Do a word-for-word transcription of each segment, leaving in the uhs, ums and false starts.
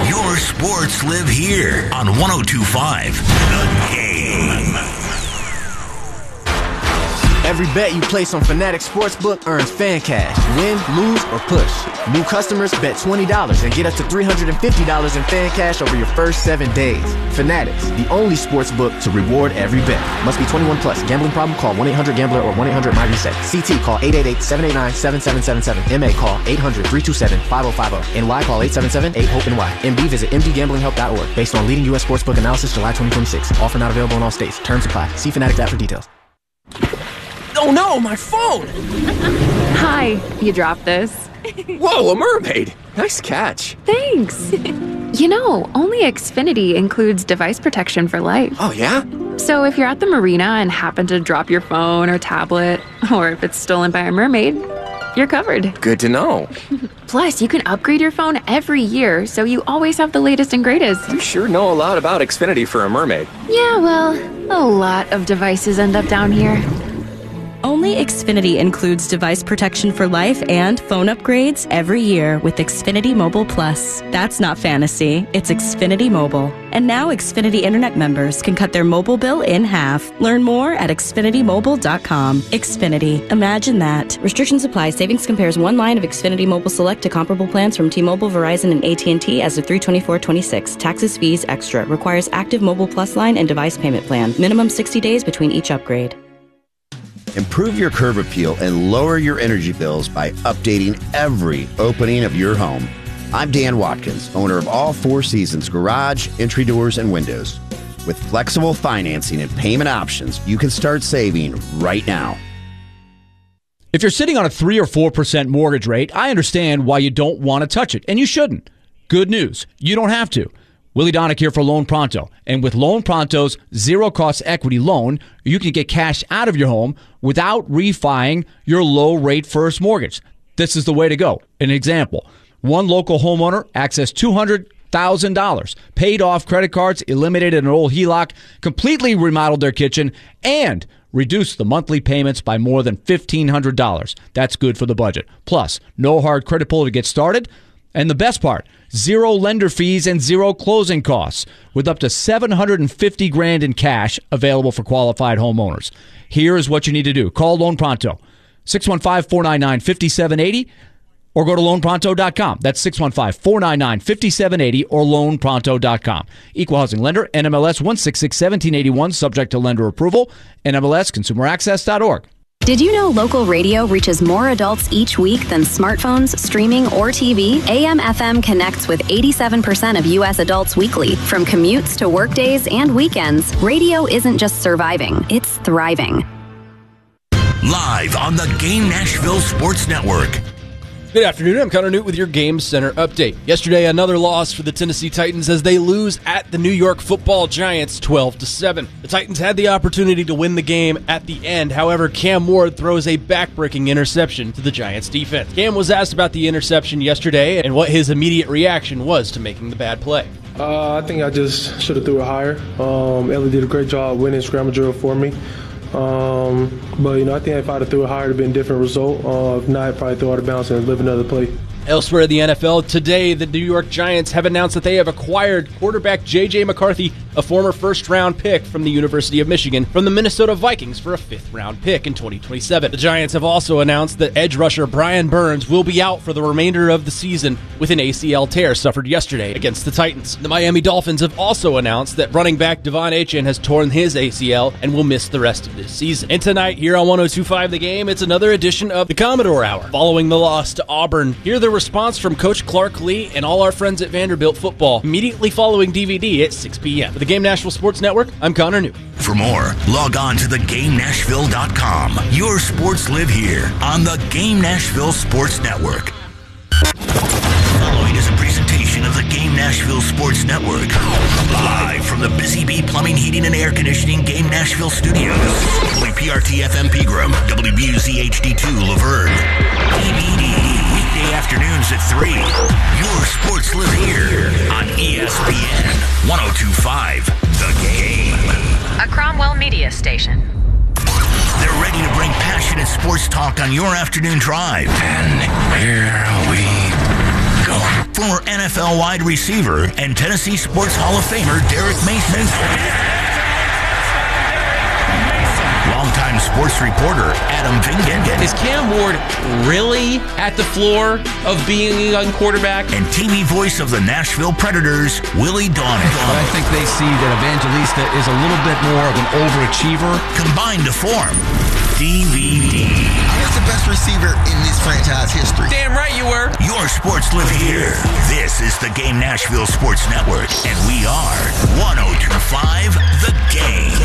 Your sports live here on one oh two point five The Game. Every bet you place on Fanatics Sportsbook earns fan cash. Win, lose, or push. New customers bet twenty dollars and get up to three hundred fifty dollars in fan cash over your first seven days. Fanatics, the only sportsbook to reward every bet. Must be twenty-one plus. Gambling problem? Call one eight hundred gambler or one eight hundred my reset. C T call eight eight eight, seven eight nine, seven seven seven seven. M A call eight hundred, three two seven, five oh five oh. N Y call eight seven seven, eight hope N Y. M D visit m d gambling help dot org. Based on leading U S sportsbook analysis July twenty twenty-six. Offer not available in all states. Terms apply. See Fanatics app for details. Oh no, my phone! Hi, you dropped this. Whoa, a mermaid! Nice catch. Thanks. You know, only Xfinity includes device protection for life. Oh yeah? So if you're at the marina and happen to drop your phone or tablet, or if it's stolen by a mermaid, you're covered. Good to know. Plus, you can upgrade your phone every year, so you always have the latest and greatest. You sure know a lot about Xfinity for a mermaid. Yeah, well, a lot of devices end up down here. Only Xfinity includes device protection for life and phone upgrades every year with Xfinity Mobile Plus. That's not fantasy, it's Xfinity Mobile. And now Xfinity Internet members can cut their mobile bill in half. Learn more at xfinity mobile dot com. Xfinity. Imagine that. Restrictions apply. Savings compares one line of Xfinity Mobile Select to comparable plans from T-Mobile, Verizon, and A T and T as of three twenty-four twenty-six. Taxes, fees, extra. Requires active Mobile Plus line and device payment plan. Minimum sixty days between each upgrade. Improve your curb appeal and lower your energy bills by updating every opening of your home. I'm Dan Watkins, owner of All Four Seasons Garage, Entry Doors, and Windows. With flexible financing and payment options, you can start saving right now. If you're sitting on a three or four percent mortgage rate, I understand why you don't want to touch it, and you shouldn't. Good news, you don't have to. Willie Donick here for Loan Pronto. And with Loan Pronto's zero-cost equity loan, you can get cash out of your home without refining your low-rate first mortgage. This is the way to go. An example, one local homeowner accessed two hundred thousand dollars, paid off credit cards, eliminated an old H E L O C, completely remodeled their kitchen, and reduced the monthly payments by more than fifteen hundred dollars. That's good for the budget. Plus, no hard credit pull to get started. And the best part, zero lender fees and zero closing costs with up to seven hundred fifty grand in cash available for qualified homeowners. Here is what you need to do. Call Loan Pronto, six one five, four nine nine, five seven eight zero, or go to loan pronto dot com. That's six one five, four nine nine, five seven eight zero or loan pronto dot com. Equal housing lender, N M L S one six six, one seven eight one, subject to lender approval, N M L S consumer access dot org. Did you know local radio reaches more adults each week than smartphones, streaming, or T V? A M F M connects with eighty-seven percent of U S adults weekly. From commutes to workdays and weekends, radio isn't just surviving, it's thriving. Live on the Game Nashville Sports Network. Good afternoon, I'm Connor Newt with your Game Center update. Yesterday, another loss for the Tennessee Titans as they lose at the New York Football Giants twelve to seven. The Titans had the opportunity to win the game at the end. However, Cam Ward throws a backbreaking interception to the Giants defense. Cam was asked about the interception yesterday and what his immediate reaction was to making the bad play. Uh, I think I just should have threw it higher. Um, Ellie did a great job winning scramble drill for me. Um, but, you know, I think if I'd have threw it higher, it would have been a different result. Uh, if not, I'd probably throw out of bounds and live another play. Elsewhere in the N F L, today the New York Giants have announced that they have acquired quarterback J J McCarthy, a former first-round pick from the University of Michigan, from the Minnesota Vikings for a fifth-round pick in twenty twenty-seven. The Giants have also announced that edge rusher Brian Burns will be out for the remainder of the season with an A C L tear suffered yesterday against the Titans. The Miami Dolphins have also announced that running back Devon Achane has torn his A C L and will miss the rest of this season. And tonight, here on one oh two point five The Game, it's another edition of the Commodore Hour. Following the loss to Auburn, hear the response from Coach Clark Lee and all our friends at Vanderbilt football immediately following D V D at six p.m. For the Game Nashville Sports Network, I'm Connor Newt. For more, log on to the game nashville dot com. Your sports live here on the Game Nashville Sports Network. Following is a presentation of the Game Nashville Sports Network. Live from the Busy Bee Plumbing, Heating, and Air Conditioning Game Nashville Studios. W P R T F M Pegram, W B U Z H D two Laverne. E B D, weekday afternoons at three. Your sports live here on E S P N one oh two point five The Game. A Cromwell Media Station. They're ready to bring passionate sports talk on your afternoon drive. And here we go. former N F L wide receiver and Tennessee Sports Hall of Famer Derek Mason. Longtime sports reporter Adam Vingan. Is Cam Ward really at the floor of being a young quarterback? And T V voice of the Nashville Predators, Willie Donick. But I think they see that Evangelista is a little bit more of an overachiever. Combined to form D V D. I was the best receiver in this franchise history. Damn right you were. Your sports live here. This is the Game Nashville Sports Network, and we are one oh two point five The Game.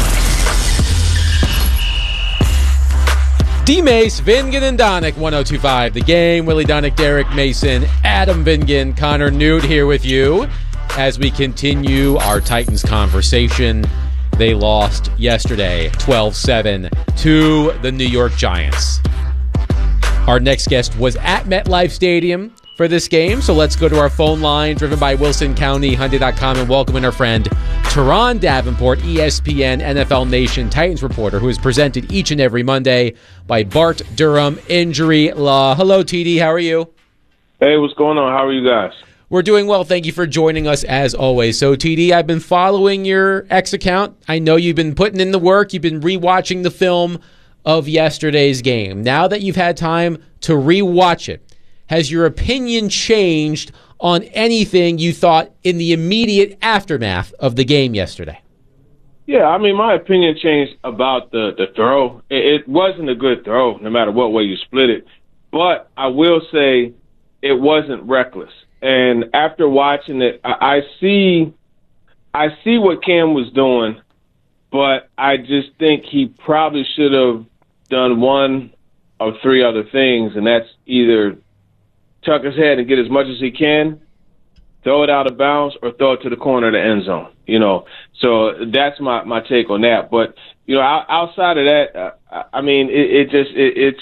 D-Mace, Vingan, and Donick, one oh two point five The Game. Willie Donick, Derek Mason, Adam Vingan, Connor Newt here with you as we continue our Titans conversation. They lost yesterday, twelve seven, to the New York Giants. Our next guest was at MetLife Stadium for this game, so let's go to our phone line, driven by Wilson County Hyundai dot com, and welcome in our friend Teron Davenport, E S P N N F L Nation Titans reporter, who is presented each and every Monday by Bart Durham Injury Law. Hello, T D. How are you? Hey, what's going on? How are you guys? We're doing well. Thank you for joining us as always. So, T D, I've been following your X account. I know you've been putting in the work. You've been rewatching the film of yesterday's game. Now that you've had time to rewatch it, has your opinion changed on anything you thought in the immediate aftermath of the game yesterday? Yeah, I mean, my opinion changed about the, the throw. It, it wasn't a good throw, no matter what way you split it. But I will say it wasn't reckless. And after watching it, I, I see I see what Cam was doing, but I just think he probably should have done one of three other things, and that's either tuck his head and get as much as he can, throw it out of bounds, or throw it to the corner of the end zone. You know, so that's my, my take on that. But, you know, outside of that, uh, I mean, it, it just it, it's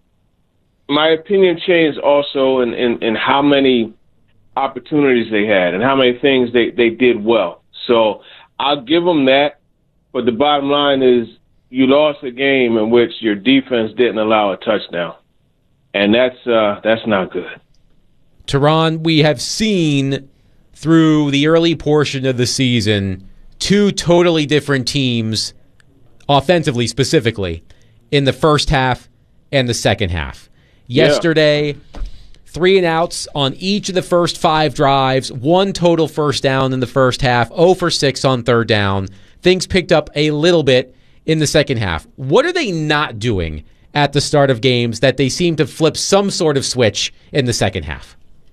my opinion changed also in, in, in how many opportunities they had and how many things they, they did well. So I'll give them that. But the bottom line is you lost a game in which your defense didn't allow a touchdown. And that's uh, that's not good. Teron, we have seen through the early portion of the season two totally different teams, offensively specifically, in the first half and the second half. Yeah. Yesterday, three and outs on each of the first five drives, one total first down in the first half, zero for six on third down. Things picked up a little bit in the second half. What are they not doing at the start of games that they seem to flip some sort of switch in the second half?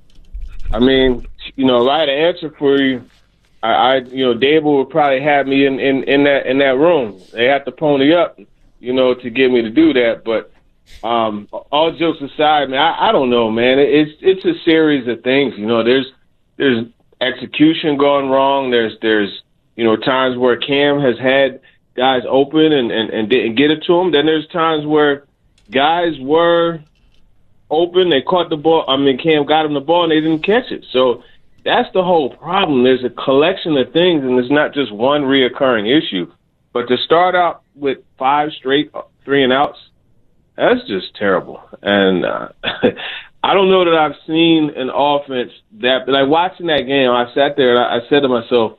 I mean, you know, if I had an answer for you, I, I you know, Dable would probably have me in, in, in that in that room. They have to pony up, you know, to get me to do that. But um, all jokes aside, man, I, I don't know, man. It's it's a series of things. You know, there's there's execution going wrong. There's there's you know times where Cam has had guys open and, and, and didn't get it to him. Then there's times where guys were open, they caught the ball. I mean, Cam got him the ball, and they didn't catch it. So that's the whole problem. There's a collection of things, and it's not just one reoccurring issue. But to start out with five straight three and outs, that's just terrible. And uh, I don't know that I've seen an offense that, like watching that game, I sat there and I, I said to myself,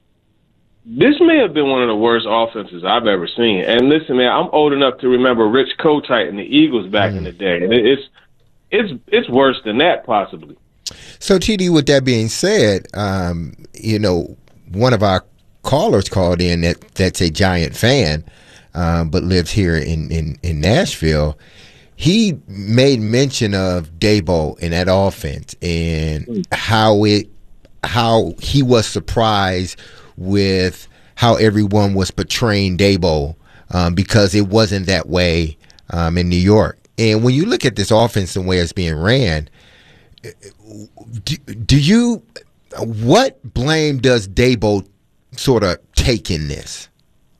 this may have been one of the worst offenses I've ever seen. And listen, man, I'm old enough to remember Rich Kotite and the Eagles back mm. in the day. And it's it's it's worse than that, possibly. So, T D, with that being said, um, you know, one of our callers called in that that's a Giant fan, um, but lives here in, in, in Nashville. He made mention of Dabo in that offense and mm. how it how he was surprised with how everyone was portraying Dabo um, because it wasn't that way um, in New York. And when you look at this offense and the way it's being ran, do, do you – what blame does Dabo sort of take in this?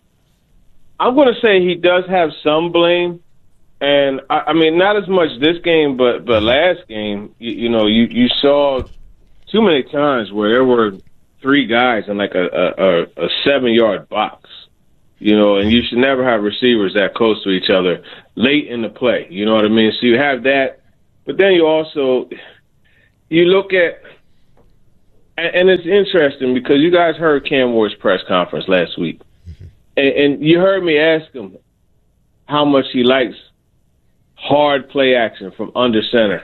I'm going to say he does have some blame. And, I, I mean, not as much this game, but, but last game, you, you know, you, you saw too many times where there were – three guys in like a, a, a seven-yard box, you know, and you should never have receivers that close to each other late in the play. You know what I mean? So you have that, but then you also you look at, and, and it's interesting because you guys heard Cam Ward's press conference last week, mm-hmm. and, and you heard me ask him how much he likes hard play action from under center.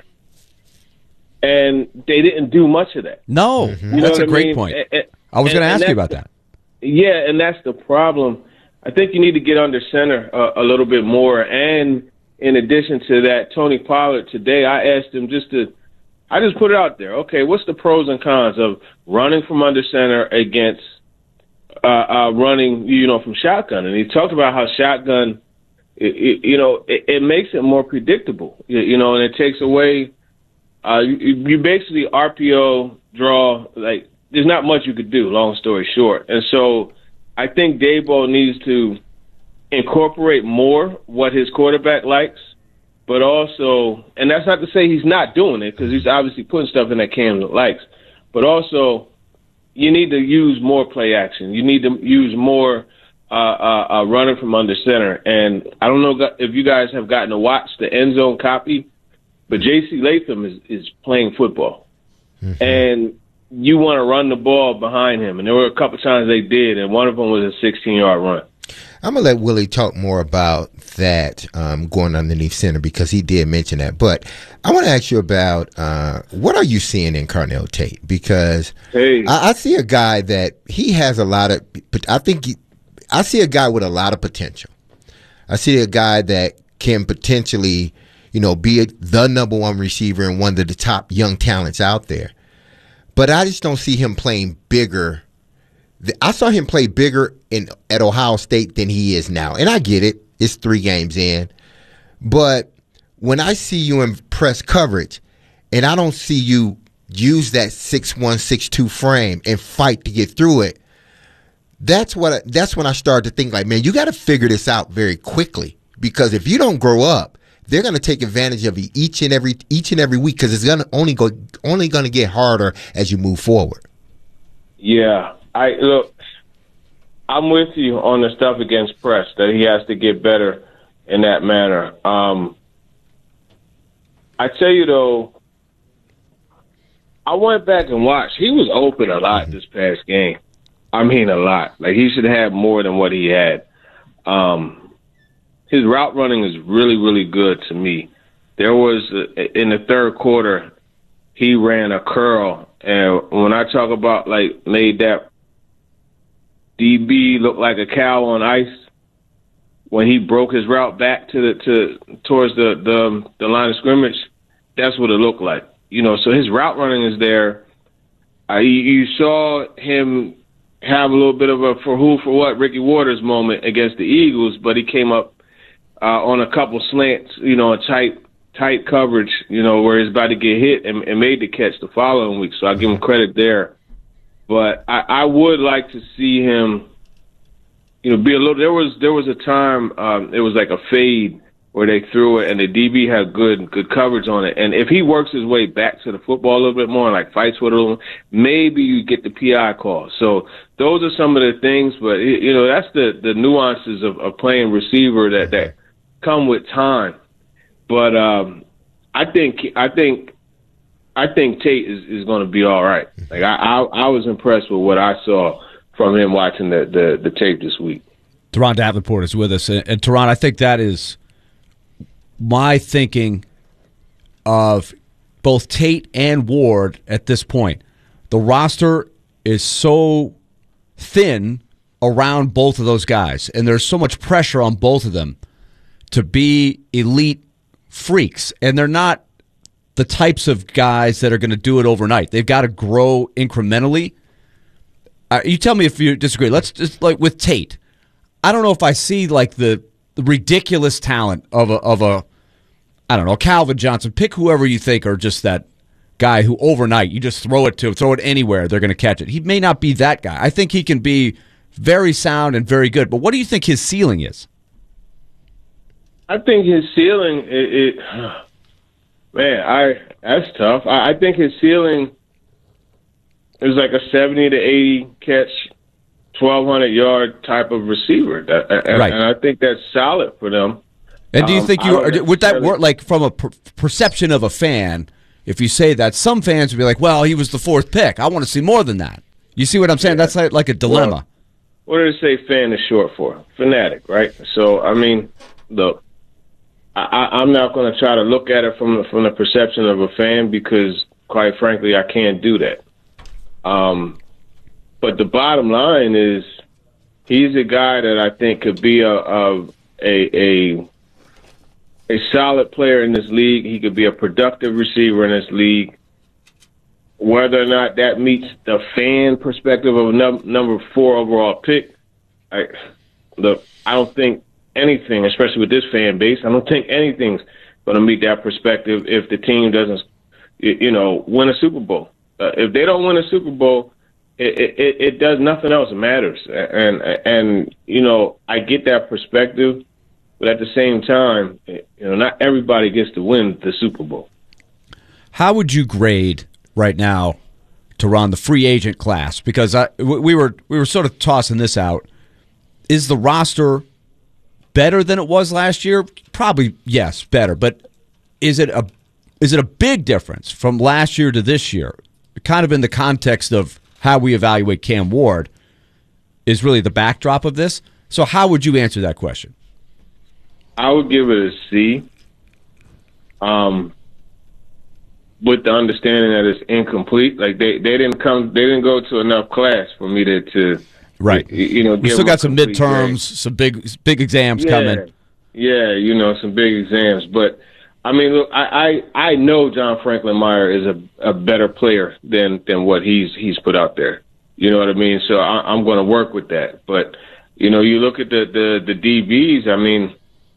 And they didn't do much of that. No, mm-hmm. that's a great mean? point. And, and, I was going to ask you about that. Yeah, and that's the problem. I think you need to get under center uh, a little bit more. And in addition to that, Tony Pollard today, I asked him just to, I just put it out there. Okay, what's the pros and cons of running from under center against uh, uh, running, you know, from shotgun? And he talked about how shotgun, it, it, you know, it, it makes it more predictable, you, you know, and it takes away. Uh, you, you basically R P O draw, like, there's not much you could do, long story short. And so I think Daboll needs to incorporate more what his quarterback likes, but also, and that's not to say he's not doing it, because he's obviously putting stuff in that Cam likes, but also you need to use more play action. You need to use more uh, uh, uh, running from under center. And I don't know if you guys have gotten to watch the end zone copy, but J C Latham is, is playing football. Mm-hmm. And you want to run the ball behind him. And there were a couple times they did, and one of them was a sixteen-yard run. I'm going to let Willie talk more about that um, going underneath center because he did mention that. But I want to ask you about uh, what are you seeing in Carnell Tate? Because hey. I, I see a guy that he has a lot of – I think he, I see a guy with a lot of potential. I see a guy that can potentially – you know, be the number one receiver and one of the top young talents out there. But I just don't see him playing bigger. I saw him play bigger in at Ohio State than he is now. And I get it. It's three games in. But when I see you in press coverage and I don't see you use that six one, six two frame and fight to get through it, that's what. I, that's when I started to think like, man, you got to figure this out very quickly. Because if you don't grow up, they're going to take advantage of you each and every each and every week because it's going to only go only going to get harder as you move forward. Yeah, I look. I'm with you on the stuff against press that he has to get better in that manner. Um, I tell you though, I went back and watched. He was open a lot this past game. I mean, a lot. Like he should have more than what he had. Um, His route running is really, really good to me. There was, a, in the third quarter, he ran a curl. And when I talk about, like, made that D B look like a cow on ice, when he broke his route back to the to towards the, the, the line of scrimmage, that's what it looked like. You know, so his route running is there. Uh, you, you saw him have a little bit of a for who, for what, Ricky Waters moment against the Eagles, but he came up Uh, on a couple slants, you know, a tight, tight coverage, you know, where he's about to get hit and, and made the catch the following week. So I give him credit there. But I, I would like to see him, you know, be a little. There was there was a time um, it was like a fade where they threw it and the D B had good good coverage on it. And if he works his way back to the football a little bit more, and like fights with it a little, maybe you get the P I call. So those are some of the things. But you know, that's the the nuances of, of playing receiver that that. come with time, but um, I think I think I think Tate is, is going to be all right. Like I, I I was impressed with what I saw from him watching the the, the tape this week. Teron Davenport is with us, and, and Teron, I think that is my thinking of both Tate and Ward at this point. The roster is so thin around both of those guys, and there's so much pressure on both of them to be elite freaks, and they're not the types of guys that are going to do it overnight. They've got to grow incrementally. Uh, you tell me if you disagree. Let's just like with Tate. I don't know if I see like the, the ridiculous talent of a of a I don't know Calvin Johnson. Pick whoever you think are just that guy who overnight you just throw it to, throw it anywhere, they're going to catch it. He may not be that guy. I think he can be very sound and very good. But what do you think his ceiling is? I think his ceiling, it, it man, I that's tough. I, I think his ceiling is like a seventy to eighty catch, twelve hundred yard type of receiver. That, right. And I think that's solid for them. And do you um, think you would that work like from a per- perception of a fan? if you say that, some fans would be like, well, he was the fourth pick. I want to see more than that. You see what I'm saying? Yeah. That's like, like a dilemma. Well, what do they say fan is short for? Fanatic, right? So, I mean, look, I, I'm not going to try to look at it from the, from the perception of a fan because, quite frankly, I can't do that. Um, but the bottom line is he's a guy that I think could be a a, a a a solid player in this league. He could be a productive receiver in this league. Whether or not that meets the fan perspective of a num- number four overall pick, I look, I don't think anything, especially with this fan base, I don't think anything's going to meet that perspective if the team doesn't, you know, win a Super Bowl. Uh, if they don't win a Super Bowl, it, it, it does nothing else matters. And, and, you know, I get that perspective, but at the same time, you know, not everybody gets to win the Super Bowl. How would you grade right now to run the free agent class? Because I, we were we were sort of tossing this out. Is the roster better than it was last year? Probably, yes, better. But is it a is it a big difference from last year to this year? Kind of in the context of how we evaluate Cam Ward is really the backdrop of this. So how would you answer that question? I would give it a C. Um. With the understanding that it's incomplete, like they, they didn't come, they didn't go to enough class for me to, to right. You, you know, we still got some midterms, grade. some big big exams yeah, coming. Yeah, you know, some big exams. But I mean, look, I, I, I know John Franklin Meyer is a, a better player than than what he's he's put out there. You know what I mean? So I, I'm going to work with that. But you know, you look at the the the D Bs. I mean,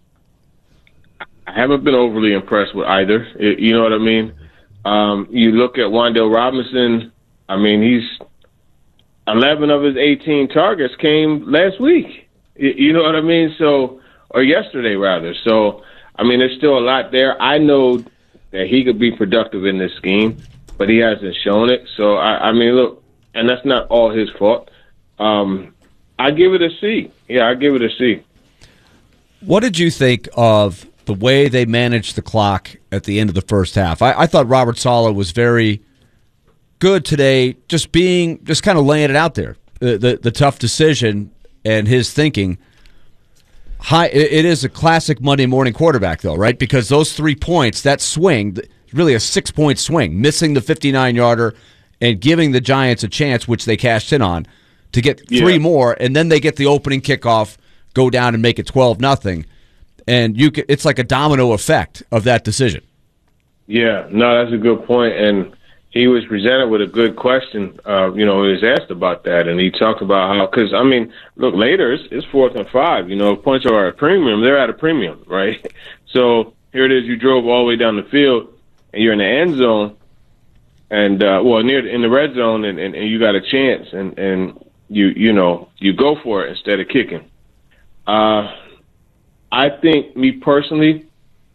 I haven't been overly impressed with either. You know what I mean? Um, you look at Wan'Dale Robinson, I mean, he's eleven of his eighteen targets came last week. You know what I mean? So, or yesterday rather. So, I mean, there's still a lot there. I know that he could be productive in this scheme, but he hasn't shown it. So, I, I mean, look, and that's not all his fault. Um, I give it a C. Yeah, I give it a C. What did you think of the way they managed the clock at the end of the first half? I, I thought Robert Saleh was very good today, just being, just kind of laying it out there. The, the, the tough decision and his thinking. High, it, it is a classic Monday morning quarterback, though, right? Because those three points, that swing, really a six-point swing, missing the fifty-nine-yarder and giving the Giants a chance, which they cashed in on, to get three yeah. more, and then they get the opening kickoff, go down and make it twelve nothing. And you, it's like a domino effect of that decision. Yeah, no, that's a good point. And he was presented with a good question. Uh, you know, he was asked about that, and he talked about how, because, I mean, look, later it's, it's fourth and five. You know, points are at a premium. They're at a premium, right? So here it is. You drove all the way down the field, and you're in the end zone, and, uh, well, near in the red zone, and, and, and you got a chance, and, and you, you know, you go for it instead of kicking. Uh I think, me personally,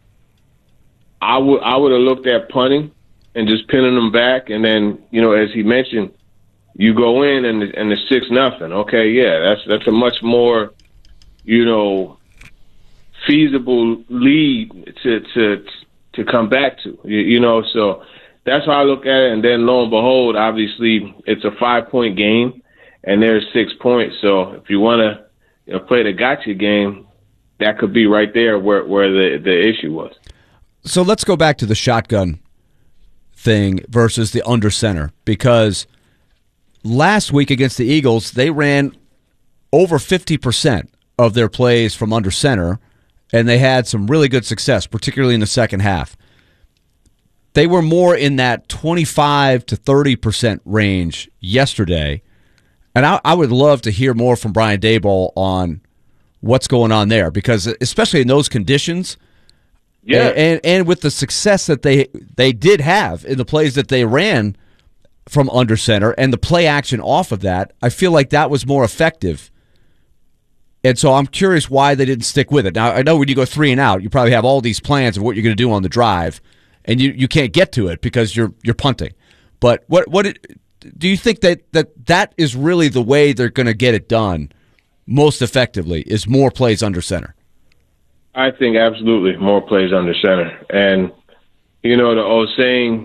I would I would have looked at punting and just pinning them back, and then, you know, as he mentioned, you go in and the, and the six nothing. Okay, yeah, that's that's a much more, you know, feasible lead to to to come back to. You, you know, so that's how I look at it. And then lo and behold, obviously, it's a five point game, and there's six points. So if you want to, you know, play the gotcha game, that could be right there where, where the, the issue was. So let's go back to the shotgun thing versus the under center, because last week against the Eagles, they ran over fifty percent of their plays from under center, and they had some really good success, particularly in the second half. They were more in that twenty-five to thirty percent range yesterday, and I, I would love to hear more from Brian Daboll on what's going on there, because especially in those conditions, yeah, and, and and with the success that they they did have in the plays that they ran from under center and the play action off of that, I feel like that was more effective. And so I'm curious why they didn't stick with it. Now, I know when you go three and out, you probably have all these plans of what you're going to do on the drive, and you, you can't get to it because you're you're punting. But what what it, do you think that, that that is really the way they're going to get it done most effectively, is more plays under center? I think absolutely more plays under center. And, you know, the old saying,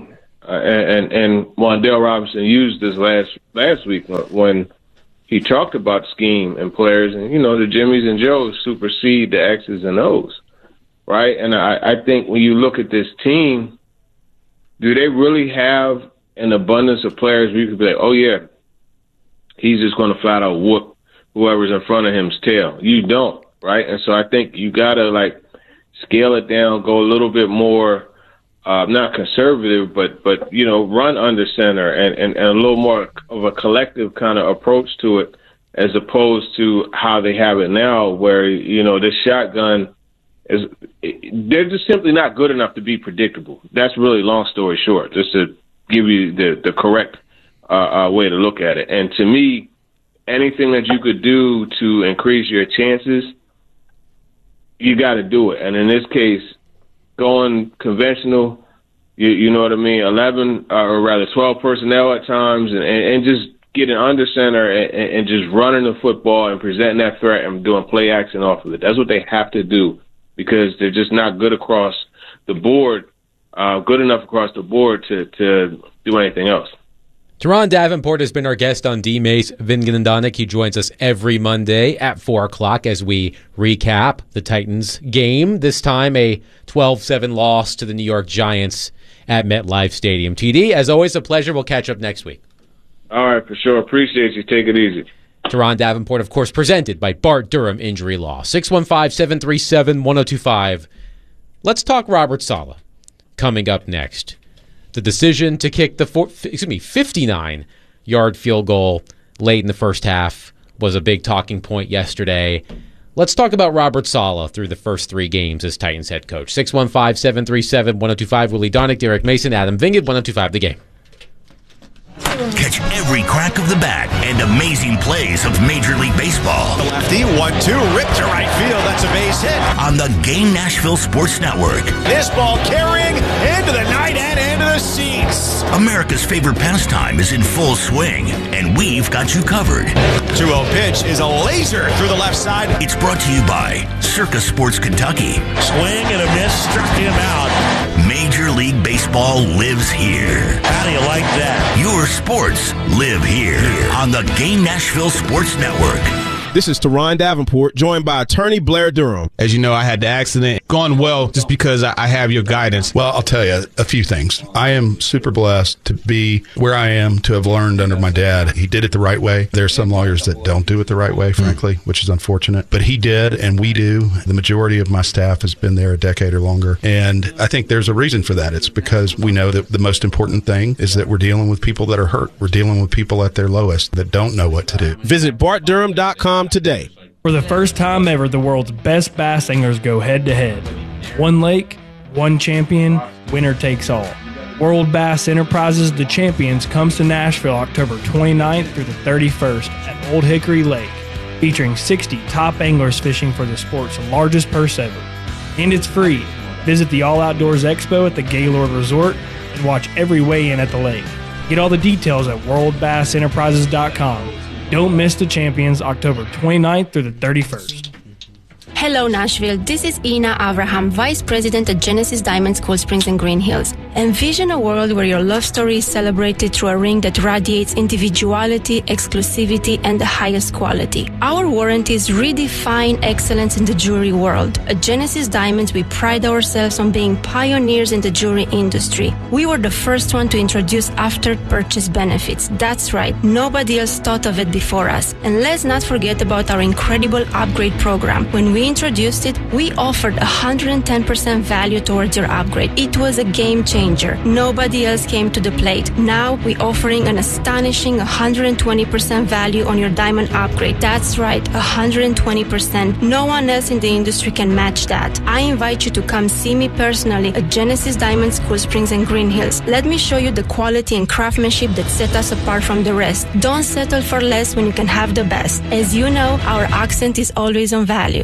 Uh, and and Wan'Dale Robinson used this last last week when he talked about scheme and players, and you know the Jimmies and Joes supersede the X's and O's, right? And I, I think when you look at this team, do they really have an abundance of players where you could be like, oh yeah, he's just going to flat out whoop whoever's in front of him's tail? You don't, right? And so I think you gotta like scale it down, go a little bit more. Uh, not conservative, but, but you know, run under center and, and, and a little more of a collective kind of approach to it as opposed to how they have it now where, you know, this shotgun is – they're just simply not good enough to be predictable. That's really long story short, just to give you the, the correct uh, uh, way to look at it. And to me, anything that you could do to increase your chances, you got to do it. And in this case – going conventional, you, you know what I mean, eleven uh, or rather twelve personnel at times, and, and, and just getting under center and, and just running the football and presenting that threat and doing play action off of it. That's what they have to do because they're just not good across the board, uh, good enough across the board to, to do anything else. Teron Davenport has been our guest on D-Mace Vingandanik. He joins us every Monday at four o'clock as we recap the Titans game. This time a twelve seven loss to the New York Giants at MetLife Stadium. T D, as always, a pleasure. We'll catch up next week. All right, for sure. Appreciate you. Take it easy. Teron Davenport, of course, presented by Bart Durham Injury Law. six one five, seven three seven, one oh two five. Let's talk Robert Saleh coming up next. The decision to kick the four, excuse me, fifty-nine-yard field goal late in the first half was a big talking point yesterday. Let's talk about Robert Saleh through the first three games as Titans head coach. six one five, seven three seven, one oh two five. Willie Donick, Derek Mason, Adam Vingad, one oh two five The Game. Catch every crack of the bat and amazing plays of Major League Baseball. The lefty, one two, ripped to right field. That's a base hit. On the Game Nashville Sports Network. This ball carrying into the night and into the seats. America's favorite pastime is in full swing, and we've got you covered. two oh pitch is a laser through the left side. It's brought to you by Circa Sports Kentucky. Swing and a miss, struck him out. Major League Baseball lives here. How do you like that? Your sports live here on the Game Nashville Sports Network. This is Teron Davenport, joined by attorney Blair Durham. As you know, I had the accident. Gone well just because I have your guidance. Well, I'll tell you a few things. I am super blessed to be where I am, to have learned under my dad. He did it the right way. There are some lawyers that don't do it the right way, frankly, mm. which is unfortunate. But he did, and we do. The majority of my staff has been there a decade or longer. And I think there's a reason for that. It's because we know that the most important thing is that we're dealing with people that are hurt. We're dealing with people at their lowest that don't know what to do. Visit bart durham dot com today. For the first time ever, the world's best bass anglers go head-to-head. One lake, one champion, winner takes all. World Bass Enterprises The Champions comes to Nashville October twenty-ninth through the thirty-first at Old Hickory Lake, featuring sixty top anglers fishing for the sport's largest purse ever. And it's free. Visit the All Outdoors Expo at the Gaylord Resort and watch every weigh-in at the lake. Get all the details at world bass enterprises dot com. Don't miss the Champions October twenty-ninth through the thirty-first. Hello, Nashville. This is Ina Avraham, Vice President at Genesis Diamonds Cool Springs and Green Hills. Envision a world where your love story is celebrated through a ring that radiates individuality, exclusivity, and the highest quality. Our warranties redefine excellence in the jewelry world. At Genesis Diamonds, we pride ourselves on being pioneers in the jewelry industry. We were the first one to introduce after-purchase benefits. That's right, nobody else thought of it before us. And let's not forget about our incredible upgrade program. When we introduced it, we offered one hundred ten percent value towards your upgrade. It was a game changer. Nobody else came to the plate. Now we're offering an astonishing one hundred twenty percent value on your diamond upgrade. That's right, one hundred twenty percent. No one else in the industry can match that. I invite you to come see me personally at Genesis Diamonds Cool Springs and Green Hills. Let me show you the quality and craftsmanship that set us apart from the rest. Don't settle for less when you can have the best. As you know, our accent is always on value.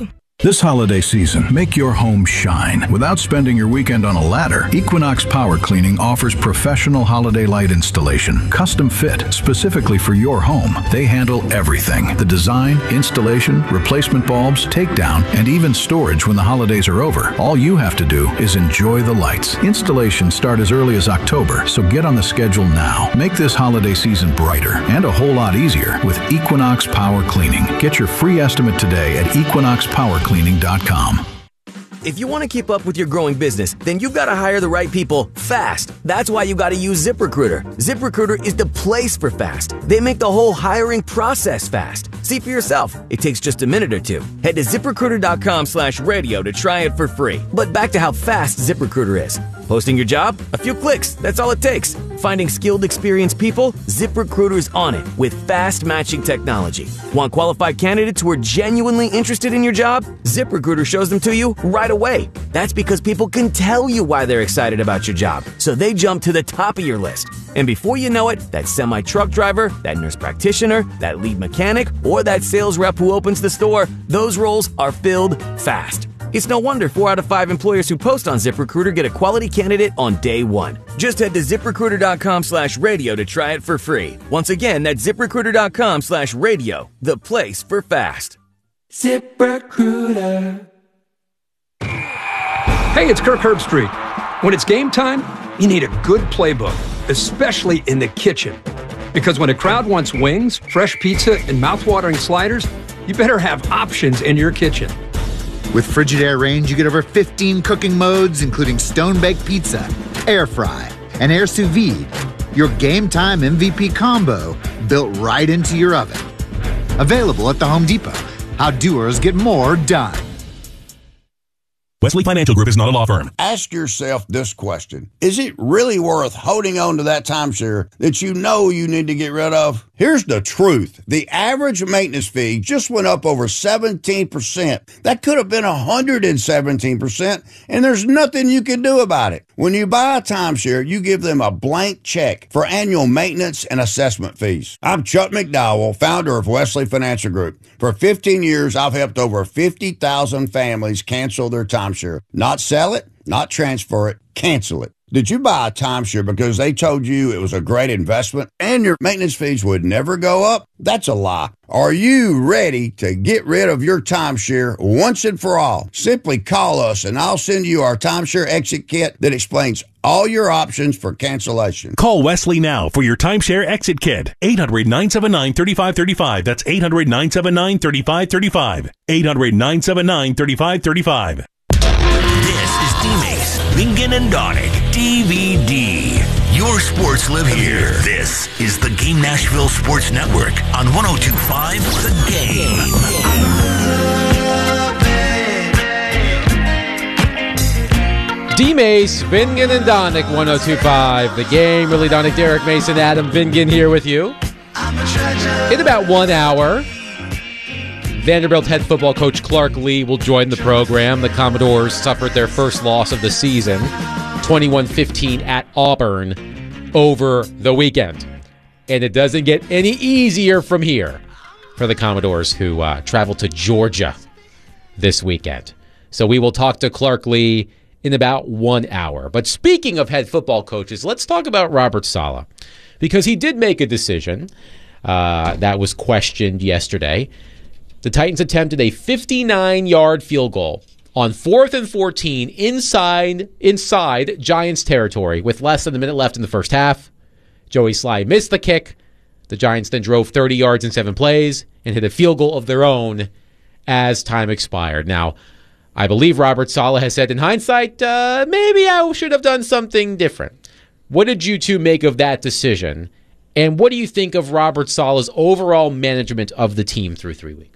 This holiday season, make your home shine without spending your weekend on a ladder. Equinox Power Cleaning offers professional holiday light installation, custom fit, specifically for your home. They handle everything: the design, installation, replacement bulbs, takedown, and even storage when the holidays are over. All you have to do is enjoy the lights. Installations start as early as October, so get on the schedule now. Make this holiday season brighter and a whole lot easier with Equinox Power Cleaning. Get your free estimate today at equinox power cleaning dot com. If you want to keep up with your growing business, then you've got to hire the right people fast. That's why you got to use ZipRecruiter. ZipRecruiter is the place for fast. They make the whole hiring process fast. See for yourself. It takes just a minute or two. Head to ZipRecruiter.com slash radio to try it for free. But back to how fast ZipRecruiter is. Posting your job? A few clicks. That's all it takes. Finding skilled, experienced people? ZipRecruiter's on it with fast matching technology. Want qualified candidates who are genuinely interested in your job? ZipRecruiter shows them to you right away. That's because people can tell you why they're excited about your job, so they jump to the top of your list. And before you know it, that semi-truck driver, that nurse practitioner, that lead mechanic, or that sales rep who opens the store, those roles are filled fast. It's no wonder four out of five employers who post on ZipRecruiter get a quality candidate on day one. Just head to ZipRecruiter.com slash radio to try it for free. Once again, that's ZipRecruiter.com slash radio, the place for fast. ZipRecruiter. Hey, it's Kirk Herbstreit. When it's game time, you need a good playbook, especially in the kitchen. Because when a crowd wants wings, fresh pizza, and mouthwatering sliders, you better have options in your kitchen. With Frigidaire Range, you get over fifteen cooking modes, including stone-baked pizza, air fry, and air sous vide. Your game time M V P combo built right into your oven. Available at the Home Depot. How doers get more done. Wesley Financial Group is not a law firm. Ask yourself this question. Is it really worth holding on to that timeshare that you know you need to get rid of? Here's the truth. The average maintenance fee just went up over seventeen percent. That could have been one hundred seventeen percent, and there's nothing you can do about it. When you buy a timeshare, you give them a blank check for annual maintenance and assessment fees. I'm Chuck McDowell, founder of Wesley Financial Group. For fifteen years, I've helped over fifty thousand families cancel their timeshare. Not sell it, not transfer it, cancel it. Did you buy a timeshare because they told you it was a great investment and your maintenance fees would never go up? That's a lie. Are you ready to get rid of your timeshare once and for all? Simply call us and I'll send you our timeshare exit kit that explains all your options for cancellation. Call Wesley now for your timeshare exit kit. eight hundred, nine seven nine, three five three five. That's eight hundred, nine seven nine, three five three five. eight hundred, nine seven nine, three five three five. This is D-Mace, Bingen and Donick, D V D. Your sports live here. This is the Game Nashville Sports Network on one oh two point five The Game. D-Mace, Bingen and Donick, one oh two point five The Game. Willie Donick, Derek Mason, Adam Bingen here with you. In about one hour, Vanderbilt head football coach Clark Lea will join the program. The Commodores suffered their first loss of the season, twenty-one fifteen at Auburn over the weekend. And it doesn't get any easier from here for the Commodores, who uh, travel to Georgia this weekend. So we will talk to Clark Lea in about one hour. But speaking of head football coaches, let's talk about Robert Saleh, because he did make a decision uh, that was questioned yesterday. The Titans attempted a fifty-nine-yard field goal on fourth and fourteen inside inside Giants territory with less than a minute left in the first half. Joey Sly missed the kick. The Giants then drove thirty yards in seven plays and hit a field goal of their own as time expired. Now, I believe Robert Saleh has said in hindsight, uh, maybe I should have done something different. What did you two make of that decision? And what do you think of Robert Saleh's overall management of the team through three weeks?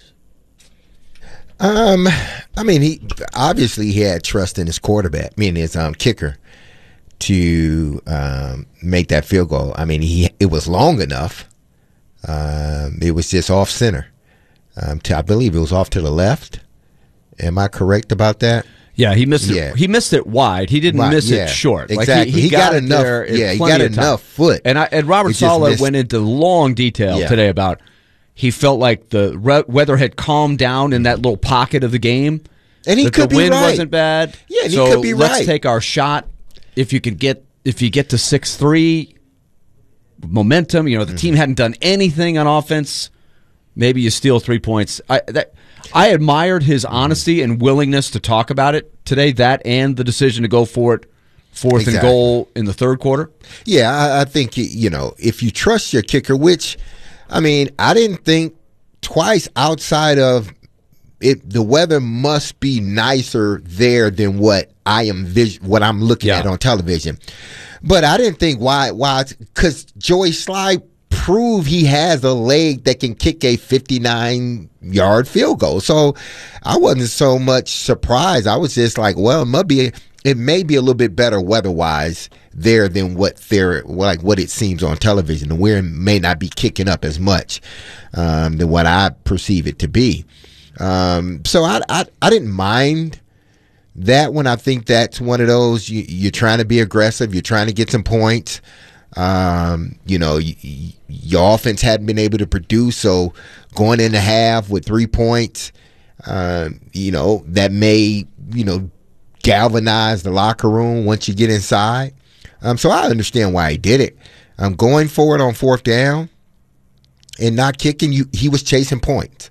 Um, I mean, he obviously he had trust in his quarterback, I mean his um kicker, to um make that field goal. I mean, he it was long enough. Um, it was just off center. Um, to, I believe it was off to the left. Am I correct about that? Yeah, he missed yeah. it. He missed it wide. He didn't Right, miss yeah, it short. exactly. Like he, he, He got, got it enough- there in yeah, he plenty got of time. enough foot. And I and Robert He just Saleh missed- went into long detail Yeah. today about he felt like the re- weather had calmed down in that little pocket of the game, And he that could the be wind right. wasn't bad. Yeah, and so he could be let's right. take our shot. If you could get if you get to six three, momentum. You know the Mm-hmm. team hadn't done anything on offense. Maybe you steal three points. I that, I admired his Mm-hmm. honesty and willingness to talk about it today. That and the decision to go for it, fourth and Exactly. goal in the third quarter. Yeah, I, I think, you know, if you trust your kicker, which, I mean, I didn't think twice outside of it, the weather must be nicer there than what I am vis- what I'm looking Yeah. at on television. But I didn't think why why because Joey Sly proved he has a leg that can kick a fifty-nine yard field goal. So I wasn't so much surprised. I was just like, well, it might be it may be a little bit better weather wise there than what there like what it seems on television. The wind may not be kicking up as much um, than what I perceive it to be. Um, so I, I I didn't mind that one. I think that's one of those you, you're trying to be aggressive. You're trying to get some points. Um, you know, y- y- your offense hadn't been able to produce, so going in the half with three points, uh, you know, that may you know galvanize the locker room once you get inside. Um, so I understand why he did it. Um, going forward on fourth down and not kicking, you he was chasing points.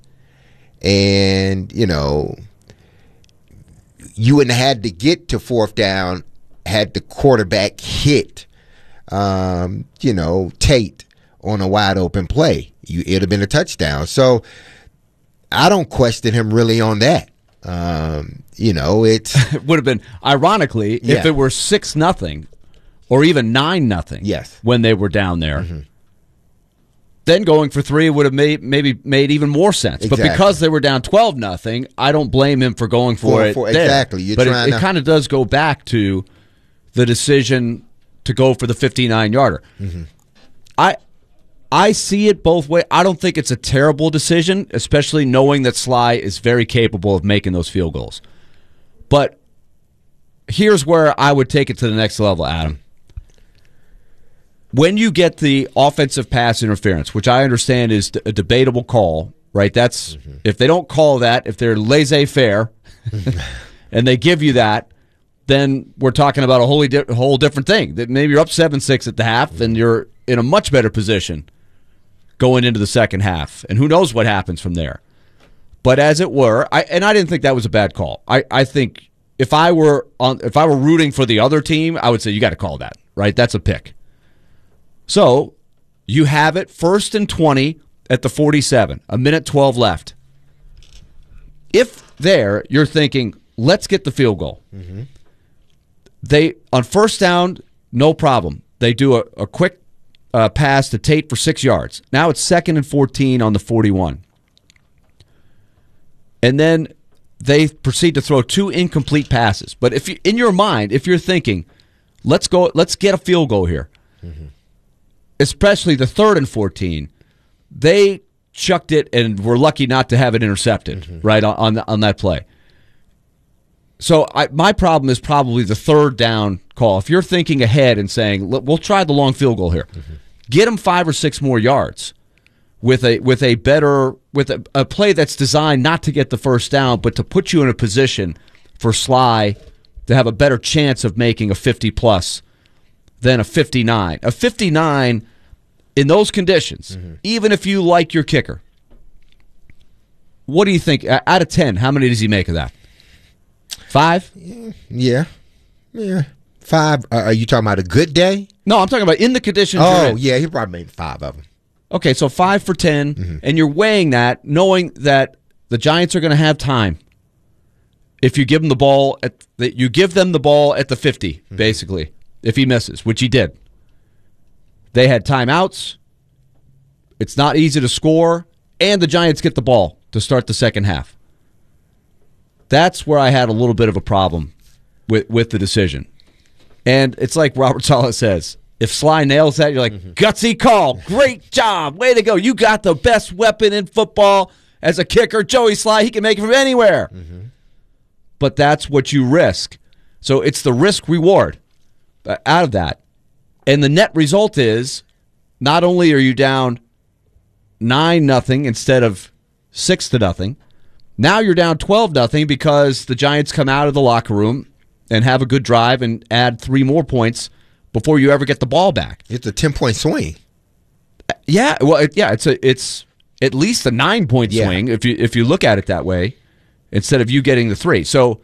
And, you know, you wouldn't have had to get to fourth down had the quarterback hit, um, you know, Tate on a wide open play. You, it'd have been a touchdown. So I don't question him really on that. Um, you know, it's it would have been ironically Yeah. if it were six nothing or even nine nothing. Yes. When they were down there. Mm-hmm. Then going for three would have made maybe made even more sense. But Exactly. because they were down twelve nothing, I don't blame him for going for For- it. for- there. exactly. You're but trying it, to- it kind of does go back to the decision to go for the fifty-nine yarder. Mm-hmm. I I see it both ways. I don't think it's a terrible decision, especially knowing that Sly is very capable of making those field goals. But here's where I would take it to the next level, Adam. When you get the offensive pass interference, which I understand is a debatable call, right? That's Mm-hmm. if they don't call that, if they're laissez-faire, and they give you that, then we're talking about a wholly di- whole different thing. That maybe you're up seven six at the half, and you're in a much better position going into the second half, and who knows what happens from there. But as it were, I and I didn't think that was a bad call. I, I think if I were on if I were rooting for the other team, I would say you got to call that, right? That's a pick. So you have it first and twenty at the forty-seven, a minute twelve left. If there you're thinking, let's get the field goal. Mm-hmm. They on first down, no problem. They do a, a quick uh, pass to Tate for six yards. Now it's second and fourteen on the forty-one. And then they proceed to throw two incomplete passes. But if you, in your mind, if you're thinking, let's go, let's get a field goal here, Mm-hmm. especially the third and fourteen, they chucked it and were lucky not to have it intercepted, Mm-hmm. right, on, on, on that play. So I, my problem is probably the third down call. If you're thinking ahead and saying, "Look, we'll try the long field goal here, Mm-hmm. get them five or six more yards with a with a better with a, a play that's designed not to get the first down, but to put you in a position for Sly to have a better chance of making a fifty plus than a fifty-nine. A fifty-nine in those conditions, Mm-hmm. even if you like your kicker, what do you think? Out of ten, how many does he make of that? Five? Yeah. Yeah. Five. Uh, are you talking about a good day? No, I'm talking about in the conditions you're Oh, in. yeah. He probably made five of them. Okay, so five for ten, Mm-hmm. and you're weighing that, knowing that the Giants are going to have time. If you give them the ball at the, you give them the ball at the fifty, Mm-hmm. basically, if he misses, which he did. They had timeouts. It's not easy to score, and the Giants get the ball to start the second half. That's where I had a little bit of a problem with with the decision. And it's like Robert Saleh says, if Sly nails that, you're like, Mm-hmm. gutsy call. Great job. Way to go. You got the best weapon in football as a kicker. Joey Sly, he can make it from anywhere. Mm-hmm. But that's what you risk. So it's the risk reward uh, out of that. And the net result is not only are you down nine nothing instead of six to nothing, Now you're down twelve nothing because the Giants come out of the locker room and have a good drive and add three more points before you ever get the ball back. It's a ten-point swing. Yeah, well, it, yeah, it's a it's at least a nine-point Yeah. swing if you if you look at it that way, instead of you getting the three. So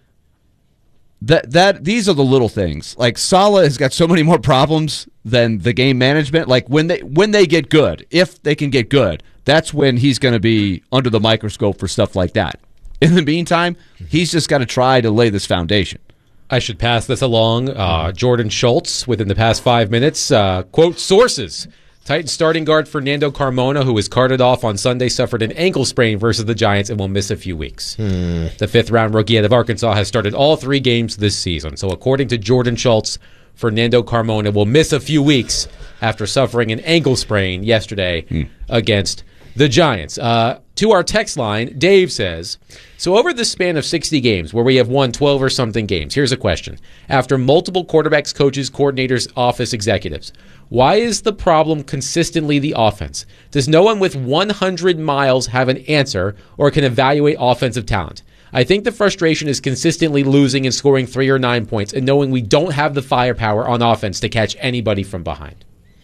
that that these are the little things. Like Saleh has got so many more problems than the game management. Like when they when they get good, if they can get good, that's when he's going to be under the microscope for stuff like that. In the meantime, he's just got to try to lay this foundation. I should pass this along. Uh, Jordan Schultz, within the past five minutes, uh, quote, sources. Titans starting guard Fernando Carmona, who was carted off on Sunday, suffered an ankle sprain versus the Giants and will miss a few weeks. Hmm. The fifth-round rookie out of Arkansas has started all three games this season. So according to Jordan Schultz, Fernando Carmona will miss a few weeks after suffering an ankle sprain yesterday Hmm. against the Giants. Uh, to our text line, Dave says, so over the span of sixty games, where we have won twelve or something games, here's a question. After multiple quarterbacks, coaches, coordinators, office executives, why is the problem consistently the offense? Does no one with one hundred miles have an answer or can evaluate offensive talent? I think the frustration is consistently losing and scoring three or nine points and knowing we don't have the firepower on offense to catch anybody from behind.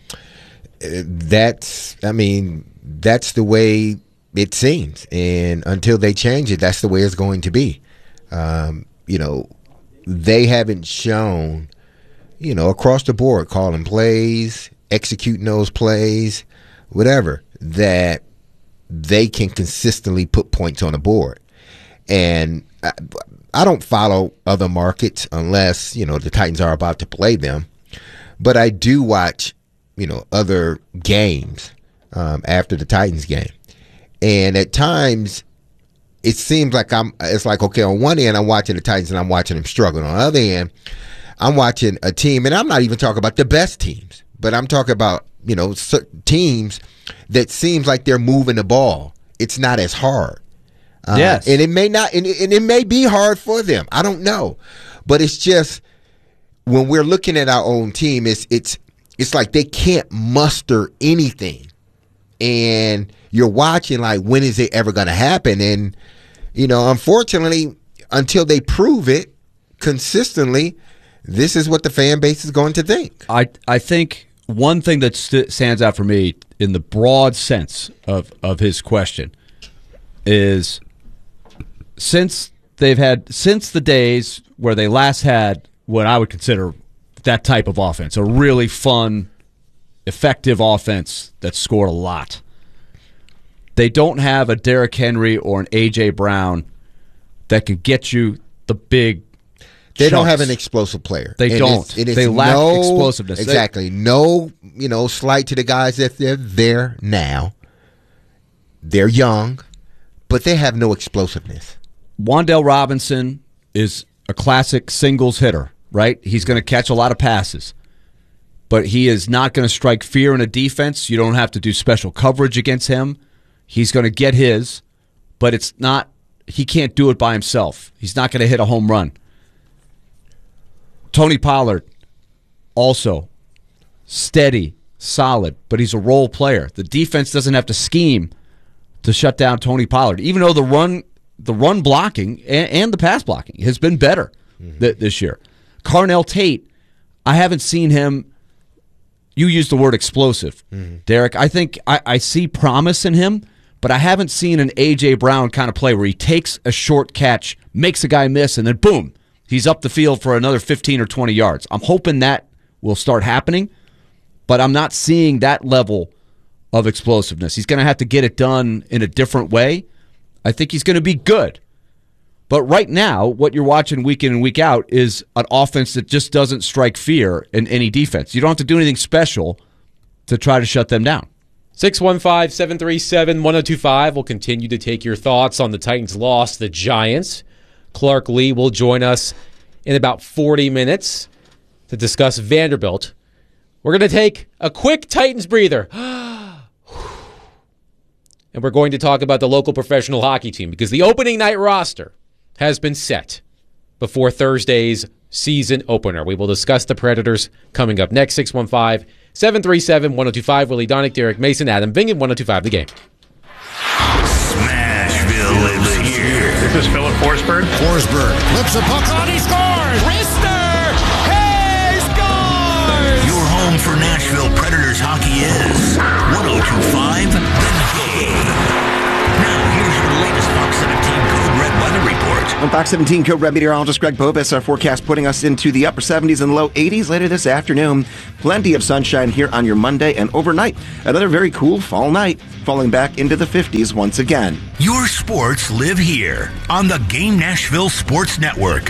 Uh, That's, I mean, that's the way it seems. And until they change it, that's the way it's going to be. Um, you know, they haven't shown, you know, across the board, calling plays, executing those plays, whatever, that they can consistently put points on the board. And I, I don't follow other markets unless, you know, the Titans are about to play them. But I do watch, you know, other games um, after the Titans game. And at times, it seems like I'm, it's like, okay, on one end, I'm watching the Titans and I'm watching them struggle. On the other end, I'm watching a team, and I'm not even talking about the best teams, but I'm talking about, you know, teams that seems like they're moving the ball. It's not as hard. Uh, Yes. And it may not, and it, and it may be hard for them. I don't know. But it's just, when we're looking at our own team, it's it's it's like they can't muster anything. And you're watching like, when is it ever going to happen? And, you know, unfortunately, until they prove it consistently, this is what the fan base is going to think. I I think one thing that st- stands out for me in the broad sense of, of his question is since they've had since the days where they last had what I would consider that type of offense, a really fun, effective offense that scored a lot. They don't have a Derrick Henry or an A J. Brown that can get you the big They don't chunks. have an explosive player. They And don't. it's- it is They lack no- explosiveness. They- Exactly. No, you know, slight to the guys that they're there now. They're young, but they have no explosiveness. Wan'Dale Robinson is a classic singles hitter, right? He's going to catch a lot of passes, but he is not going to strike fear in a defense. You don't have to do special coverage against him. He's going to get his, but it's not. He can't do it by himself. He's not going to hit a home run. Tony Pollard, also steady, solid, but he's a role player. The defense doesn't have to scheme to shut down Tony Pollard, even though the run, the run blocking and, and the pass blocking has been better mm-hmm. th- this year. Carnell Tate, I haven't seen him. You used the word explosive, mm-hmm. Derek. I think I, I see promise in him, but I haven't seen an A J. Brown kind of play where he takes a short catch, makes a guy miss, and then boom, he's up the field for another fifteen or twenty yards. I'm hoping that will start happening, but I'm not seeing that level of explosiveness. He's going to have to get it done in a different way. I think he's going to be good. But right now, what you're watching week in and week out is an offense that just doesn't strike fear in any defense. You don't have to do anything special to try to shut them down. six one five, seven three seven, one oh two five. We'll continue to take your thoughts on the Titans' loss to the Giants. Clark Lee will join us in about forty minutes to discuss Vanderbilt. We're going to take a quick Titans breather. And we're going to talk about the local professional hockey team because the opening night roster has been set before Thursday's season opener. We will discuss the Predators coming up next. six one five, seven three seven, one oh two five. Willie Donick, Derek Mason, Adam Vingan, one oh two five The Game. Smashville lives here. here. This is Philip Forsberg. Forsberg flips the puck on, he scores! Rister! He scores! Your home for Nashville Predators hockey is one oh two point five The Game. Now, here's your latest Fox seventeen Code Red weather report. On Fox seventeen Code Red meteorologist Greg Bobus, our forecast putting us into the upper seventies and low eighties later this afternoon. Plenty of sunshine here on your Monday and overnight. Another very cool fall night, falling back into the fifties once again. Your sports live here on the Game Nashville Sports Network.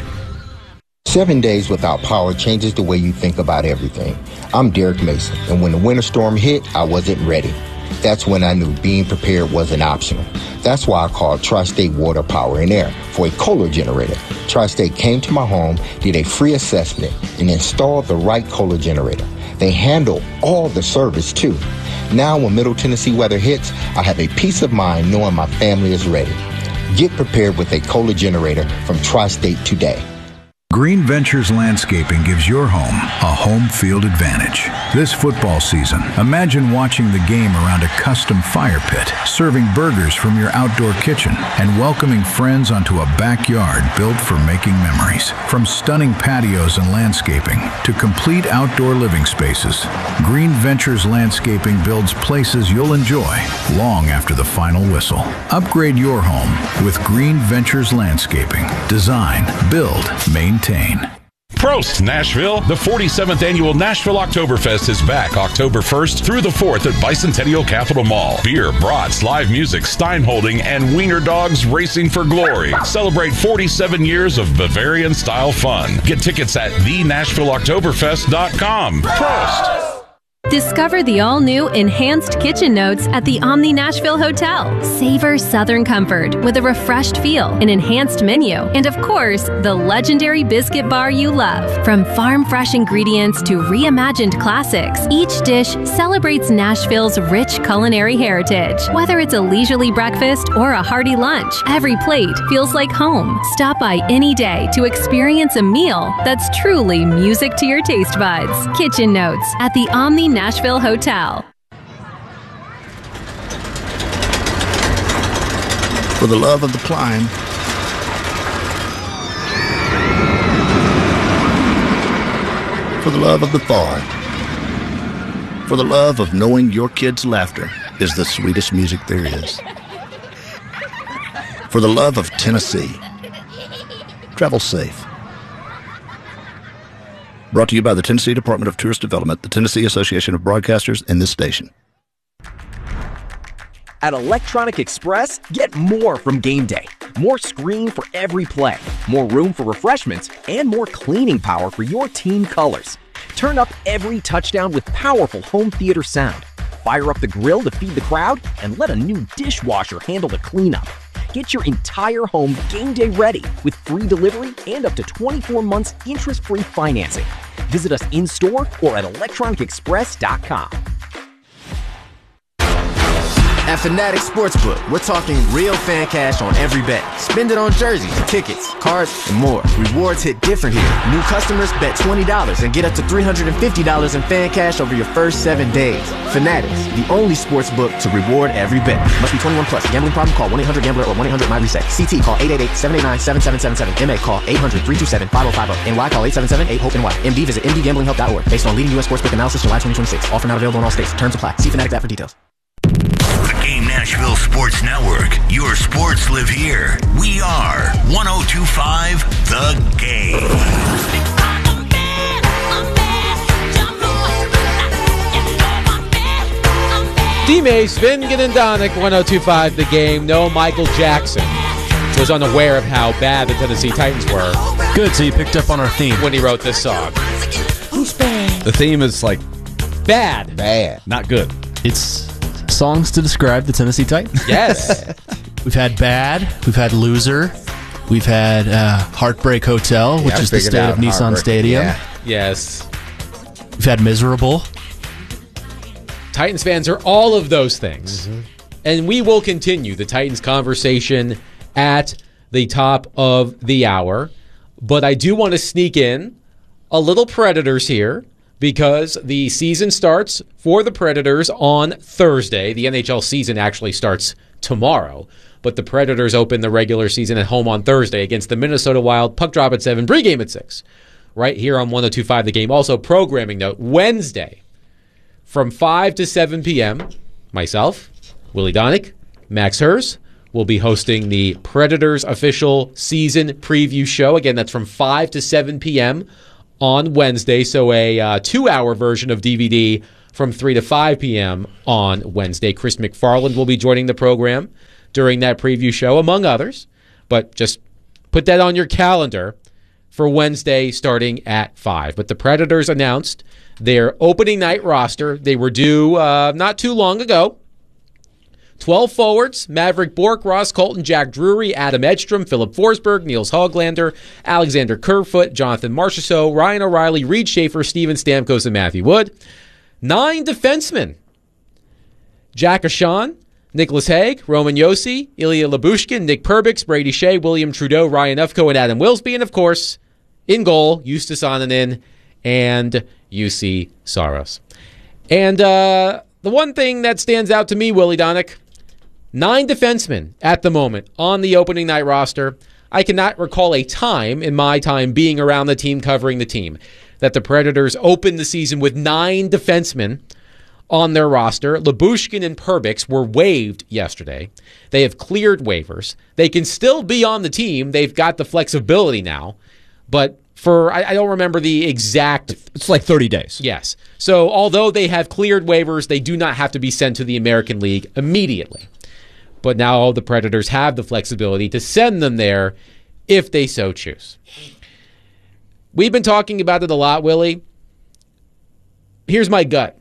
Seven days without power changes the way you think about everything. I'm Derek Mason, and when the winter storm hit, I wasn't ready. That's when I knew being prepared wasn't optional. That's why I called Tri-State Water, Power, and Air for a Kohler generator. Tri-State came to my home, did a free assessment, and installed the right Kohler generator. They handle all the service, too. Now, when Middle Tennessee weather hits, I have a peace of mind knowing my family is ready. Get prepared with a Kohler generator from Tri-State today. Green Ventures Landscaping gives your home a home field advantage. This football season, imagine watching the game around a custom fire pit, serving burgers from your outdoor kitchen, and welcoming friends onto a backyard built for making memories. From stunning patios and landscaping to complete outdoor living spaces, Green Ventures Landscaping builds places you'll enjoy long after the final whistle. Upgrade your home with Green Ventures Landscaping. Design, build, maintain. Prost, Nashville! The forty-seventh Annual Nashville Oktoberfest is back October first through the fourth at Bicentennial Capitol Mall. Beer, brats, live music, Steinholding, and wiener dogs racing for glory. Celebrate forty-seven years of Bavarian-style fun. Get tickets at the nashville oktoberfest dot com. Prost! Discover the all-new Enhanced Kitchen Notes at the Omni Nashville Hotel. Savor Southern comfort with a refreshed feel, an enhanced menu, and of course, the legendary biscuit bar you love. From farm-fresh ingredients to reimagined classics, each dish celebrates Nashville's rich culinary heritage. Whether it's a leisurely breakfast or a hearty lunch, every plate feels like home. Stop by any day to experience a meal that's truly music to your taste buds. Kitchen Notes at the Omni Nashville Hotel. For the love of the climb, for the love of the farm, for the love of knowing your kids' laughter is the sweetest music there is, for the love of Tennessee. Travel safe. Brought to you by the Tennessee Department of Tourist Development, the Tennessee Association of Broadcasters, and this station. At Electronic Express, get more from game day. More screen for every play, more room for refreshments, and more cleaning power for your team colors. Turn up every touchdown with powerful home theater sound. Fire up the grill to feed the crowd, and let a new dishwasher handle the cleanup. Get your entire home game day ready with free delivery and up to twenty-four months interest-free financing. Visit us in-store or at electronic express dot com. At Fanatics Sportsbook, we're talking real fan cash on every bet. Spend it on jerseys, tickets, cards, and more. Rewards hit different here. New customers bet twenty dollars and get up to three hundred fifty dollars in fan cash over your first seven days. Fanatics, the only sportsbook to reward every bet. Must be twenty-one plus. Gambling problem? Call one eight hundred gambler or one eight hundred my reset. C T call eight eight eight, seven eight nine, seven seven seven seven. M A call eight hundred, three two seven, five oh five oh. N Y call eight seven seven, eight hope N Y. M D visit m d gambling help dot org. Based on leading U S sportsbook analysis July twenty twenty-six. Offer not available in all states. Terms apply. See Fanatics app for details. The Game Nashville Sports Network. Your sports live here. We are one oh two point five The Game. D-May, Svingen and Donick, one oh two point five The Game. No Michael Jackson was unaware of how bad the Tennessee Titans were. Good, so you picked up on our theme. When he wrote this song. The theme is like bad. Bad. Not good. It's songs to describe the Tennessee Titans. Yes. We've had Bad. We've had Loser. We've had uh, Heartbreak Hotel, which Yeah, is the state of Nissan Heartbreak. Stadium. Yeah. Yes. We've had Miserable. Titans fans are all of those things. Mm-hmm. And we will continue the Titans conversation at the top of the hour. But I do want to sneak in a little Predators here, because the season starts for the Predators on Thursday. The N H L season actually starts tomorrow. But the Predators open the regular season at home on Thursday against the Minnesota Wild. Puck drop at seven, pregame at six. Right here on one oh two point five The Game. Also, programming note, Wednesday from five to seven p.m., myself, Willie Donick, Max Hers, will be hosting the Predators official season preview show. Again, that's from five to seven p.m. on Wednesday, so a uh, two-hour version of D V D from three to five p.m. on Wednesday. Chris McFarland will be joining the program during that preview show, among others. But just put that on your calendar for Wednesday starting at five. But the Predators announced their opening night roster. They were due uh, not too long ago. twelve forwards, Maverick Bourque, Ross Colton, Jack Drury, Adam Edstrom, Philip Forsberg, Niels Hoglander, Alexander Kerfoot, Jonathan Marchessault, Ryan O'Reilly, Reed Schaefer, Steven Stamkos, and Matthew Wood. Nine defensemen, Jack Ashan, Nicholas Hague, Roman Josi, Ilya Lyubushkin, Nick Perbix, Brady Shea, William Trudeau, Ryan Ufko, and Adam Wilsby. And, of course, in goal, Justus Annunen and U C Saros. And uh, the one thing that stands out to me, Willie Donick, nine defensemen at the moment on the opening night roster. I cannot recall a time in my time being around the team, covering the team, that the Predators opened the season with nine defensemen on their roster. Lyubushkin and Perbix were waived yesterday. They have cleared waivers. They can still be on the team. They've got the flexibility now. But for, I, I don't remember the exact... It's like thirty days. Yes. So although they have cleared waivers, they do not have to be sent to the American League immediately. But now the Predators have the flexibility to send them there if they so choose. We've been talking about it a lot, Willie. Here's my gut.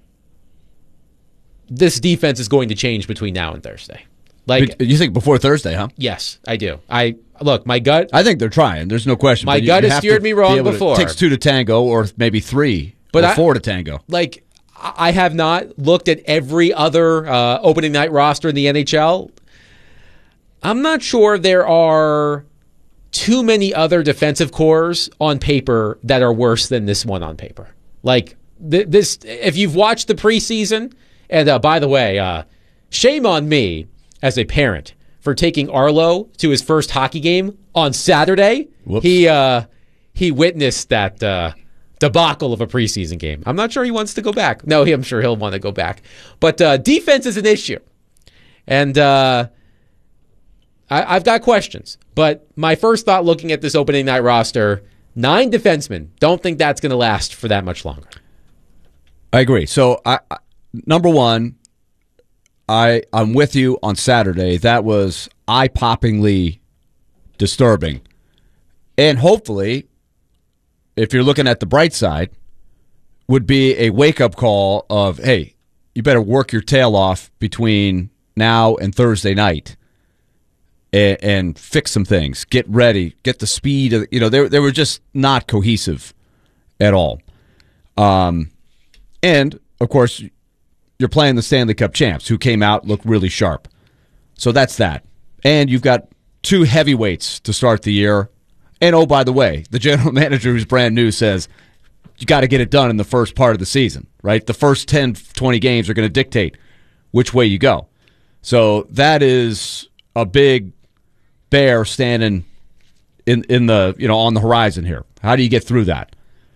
This defense is going to change between now and Thursday. Like, you think before Thursday, huh? Yes, I do. I look, my gut. I think they're trying. There's no question. My but gut you, you has have steered to me wrong be before. To, it takes two to tango, or maybe three, but or I, four to tango. Like, I have not looked at every other uh, opening night roster in the N H L. I'm not sure there are too many other defensive cores on paper that are worse than this one on paper. Like th- this, if you've watched the preseason, and uh, by the way, uh, shame on me as a parent for taking Arlo to his first hockey game on Saturday. Whoops. He uh, he witnessed that uh, debacle of a preseason game. I'm not sure he wants to go back. No, I'm sure he'll want to go back. But uh, defense is an issue, and uh, I, I've got questions. But my first thought looking at this opening night roster, nine defensemen, don't think that's going to last for that much longer. I agree. So, I, I, number one, I, I'm with you on Saturday. That was eye-poppingly disturbing. And hopefully, if you're looking at the bright side, would be a wake-up call of, hey, you better work your tail off between now and Thursday night. And, and fix some things, get ready, get the speed. Of, you know, they they were just not cohesive at all. Um, and of course, you're playing the Stanley Cup champs, who came out looked really sharp. So that's that. And you've got two heavyweights to start the year. And oh, by the way, the general manager, who's brand new, says you got to get it done in the first part of the season, right? The first ten, twenty games are going to dictate which way you go. So that is a big bear standing in in the you know on the horizon here. How do you get through that?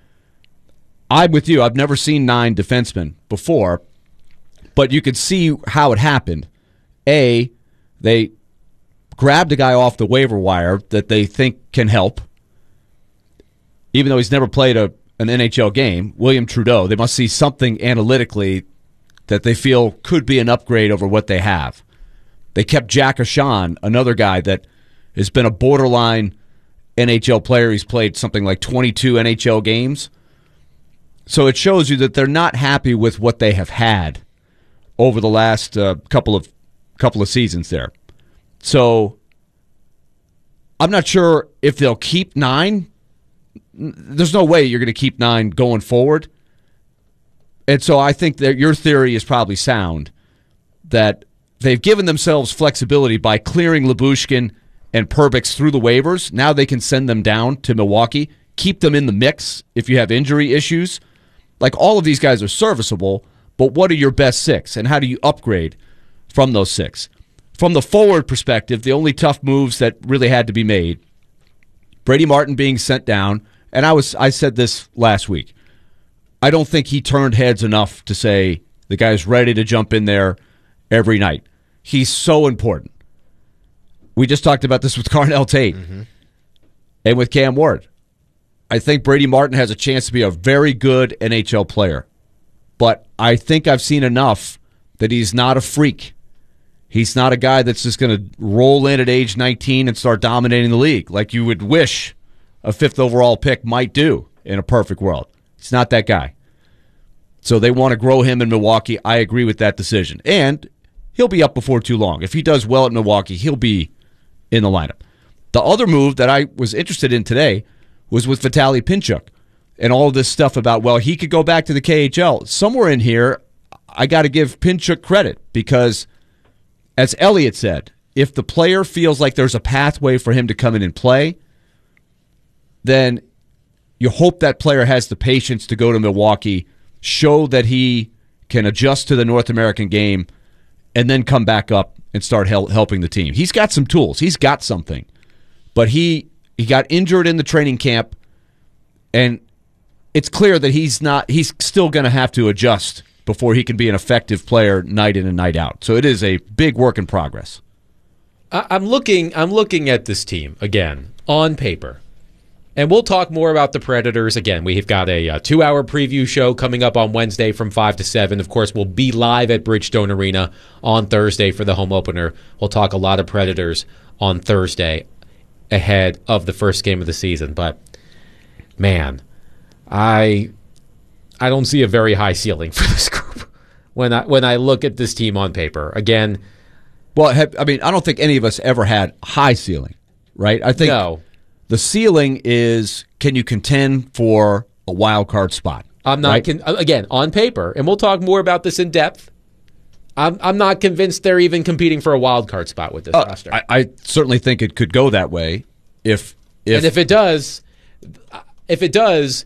I'm with you. I've never seen nine defensemen before, but you could see how it happened. A, they grabbed a guy off the waiver wire that they think can help, even though he's never played a an N H L game. William Trudeau. They must see something analytically that they feel could be an upgrade over what they have. They kept Jack Ashan, another guy that has been a borderline N H L player. He's played something like twenty-two N H L games. So it shows you that they're not happy with what they have had over the last uh, couple of couple of seasons there. So I'm not sure if they'll keep nine. There's no way you're going to keep nine going forward. And so I think that your theory is probably sound, that they've given themselves flexibility by clearing Lyubushkin and Perbix through the waivers. Now they can send them down to Milwaukee, keep them in the mix if you have injury issues. Like, all of these guys are serviceable, but what are your best six, and how do you upgrade from those six? from the forward perspective, the only tough moves that really had to be made, Brady Martin being sent down, and I was I said this last week. I don't think he turned heads enough to say the guy's ready to jump in there every night. He's so important. We just talked about this with Carnell Tate mm-hmm. and with Cam Ward. I think Brady Martin has a chance to be a very good N H L player. But I think I've seen enough that he's not a freak. He's not a guy that's just going to roll in at age nineteen and start dominating the league like you would wish a fifth overall pick might do in a perfect world. He's not that guy. So they want to grow him in Milwaukee. I agree with that decision. And he'll be up before too long. If he does well at Milwaukee, he'll be in the lineup. The other move that I was interested in today was with Vitaly Pinchuk and all of this stuff about, well, he could go back to the K H L. Somewhere in here, I got to give Pinchuk credit because, as Elliott said, if the player feels like there's a pathway for him to come in and play, then you hope that player has the patience to go to Milwaukee, show that he can adjust to the North American game, and then come back up and start hel- helping the team. He's got some tools. He's got something. But he he got injured in the training camp, and it's clear that he's not. He's still going to have to adjust before he can be an effective player night in and night out. So it is a big work in progress. I'm looking I'm looking at this team again on paper. And we'll talk more about the Predators. Again, we've got a, a two-hour preview show coming up on Wednesday from five to seven. Of course, we'll be live at Bridgestone Arena on Thursday for the home opener. We'll talk a lot of Predators on Thursday ahead of the first game of the season. But, man, I I don't see a very high ceiling for this group when I, when I look at this team on paper. Again, well, have, I mean, I don't think any of us ever had high ceiling, right? I think no. The ceiling is, can you contend for a wild card spot? I'm not, right? con- again, on paper, and we'll talk more about this in depth, I'm I'm not convinced they're even competing for a wild card spot with this uh, roster. I, I certainly think it could go that way. If, if And if it does, if it does,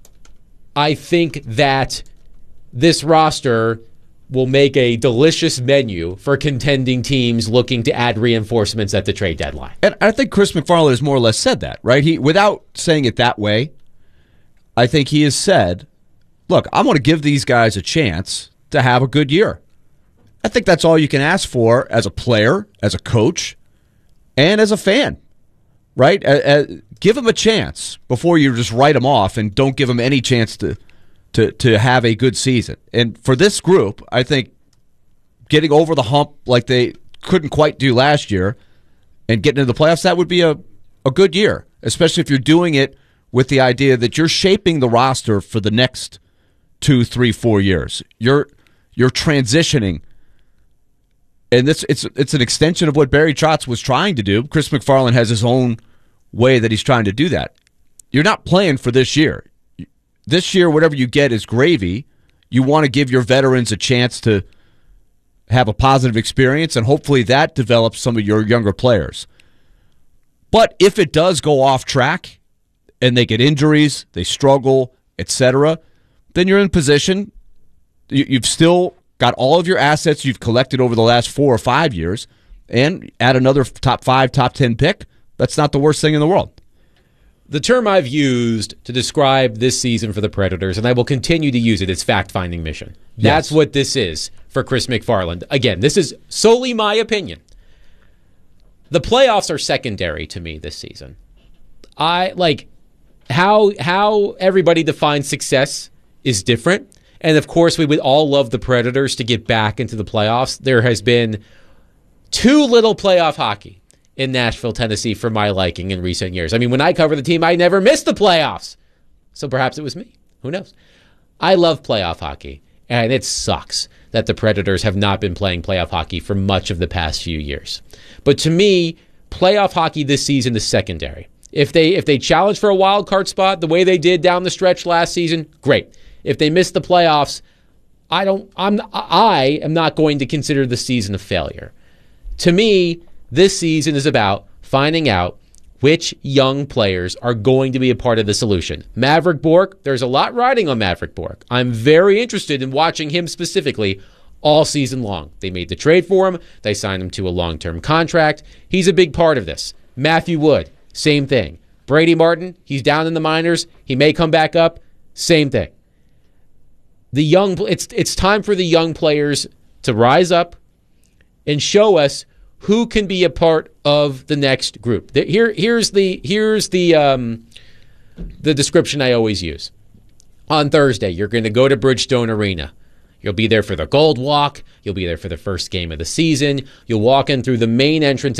I think that this roster will make a delicious menu for contending teams looking to add reinforcements at the trade deadline. And I think Chris McFarland has more or less said that, right? He, without saying it that way, I think he has said, look, I'm going to give these guys a chance to have a good year. I think that's all you can ask for as a player, as a coach, and as a fan, right? Uh, uh, give them a chance before you just write them off and don't give them any chance to to to have a good season. And for this group, I think getting over the hump like they couldn't quite do last year and getting into the playoffs, that would be a, a good year, especially if you're doing it with the idea that you're shaping the roster for the next two, three, four years. You're you're transitioning. And this it's it's an extension of what Barry Trotz was trying to do. Chris McFarland has his own way that he's trying to do that. You're not playing for this year. This year, whatever you get is gravy. You want to give your veterans a chance to have a positive experience, and hopefully that develops some of your younger players. But if it does go off track and they get injuries, they struggle, et cetera, then you're in position. You've still got all of your assets you've collected over the last four or five years, and add another top five, top ten pick. That's not the worst thing in the world. The term I've used to describe this season for the Predators, and I will continue to use it, is fact-finding mission. That's yes. what this is for Chris McFarland. Again, this is solely my opinion. The playoffs are secondary to me this season. I like how how everybody defines success is different. And of course, we would all love the Predators to get back into the playoffs. There has been too little playoff hockey in Nashville, Tennessee, for my liking in recent years. I mean, when I cover the team, I never missed the playoffs. So perhaps it was me. Who knows? I love playoff hockey, and it sucks that the Predators have not been playing playoff hockey for much of the past few years. But to me, playoff hockey this season is secondary. If they if they challenge for a wild card spot the way they did down the stretch last season, great. If they miss the playoffs, I don't I'm I am not going to consider the season a failure. To me, this season is about finding out which young players are going to be a part of the solution. Mavrik Bourque, there's a lot riding on Mavrik Bourque. I'm very interested in watching him specifically all season long. They made the trade for him. They signed him to a long-term contract. He's a big part of this. Matthew Wood, same thing. Brady Martin, he's down in the minors. He may come back up. Same thing. The young, it's it's time for the young players to rise up and show us who can be a part of the next group. Here, here's the here's the um, the description I always use. On Thursday, you're going to go to Bridgestone Arena. You'll be there for the Gold Walk. You'll be there for the first game of the season. You'll walk in through the main entrance